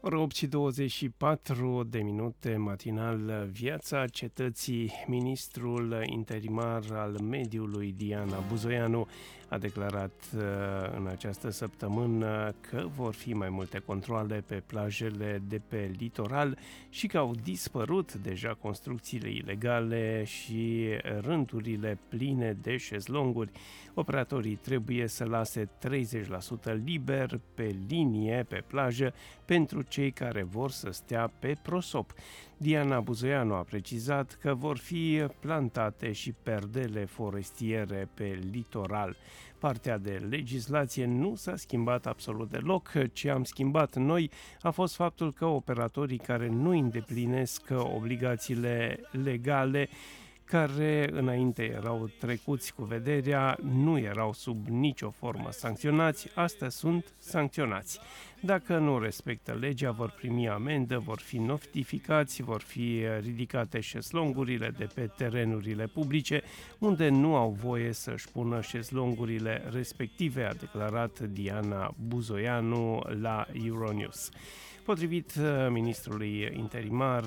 Ora 8:24 matinal, Viața Cetății. Ministrul interimar al mediului, Diana Buzoianu, a declarat în această săptămână că vor fi mai multe controale pe plajele de pe litoral și că au dispărut deja construcțiile ilegale și rânturile pline de șezlonguri. Operatorii trebuie să lase 30% liber pe linie, pe plajă, pentru cei care vor să stea pe prosop. Diana Buzoianu a precizat că vor fi plantate și perdele forestiere pe litoral. Partea de legislație nu s-a schimbat absolut deloc. Ce am schimbat noi a fost faptul că operatorii care nu îndeplinesc obligațiile legale, care înainte erau trecuți cu vederea, nu erau sub nicio formă sancționați, astea sunt sancționați. Dacă nu respectă legea, vor primi amendă, vor fi notificați, vor fi ridicate șezlongurile de pe terenurile publice, unde nu au voie să-și pună șezlongurile respective, a declarat Diana Buzoianu la Euronews. Potrivit ministrului interimar,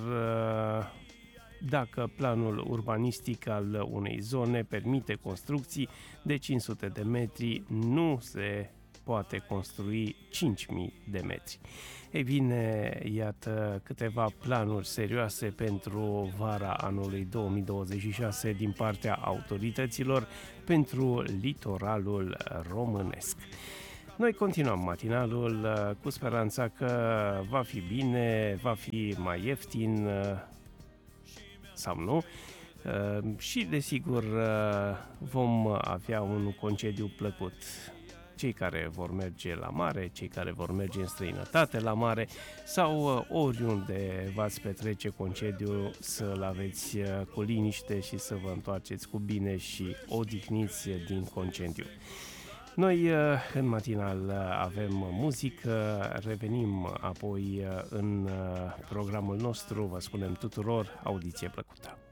dacă planul urbanistic al unei zone permite construcții de 500 de metri, nu se poate construi 5.000 de metri. Ei bine, iată câteva planuri serioase pentru vara anului 2026 din partea autorităților pentru litoralul românesc. Noi continuăm matinalul cu speranța că va fi bine, va fi mai ieftin sau nu, și desigur vom avea un concediu plăcut. Cei care vor merge la mare, cei care vor merge în străinătate la mare sau oriunde v-ați petrece concediu, să-l aveți cu liniște și să vă întoarceți cu bine și odihniți din concediu. Noi în matinal avem muzică, revenim apoi în programul nostru, vă spunem tuturor audiție plăcută.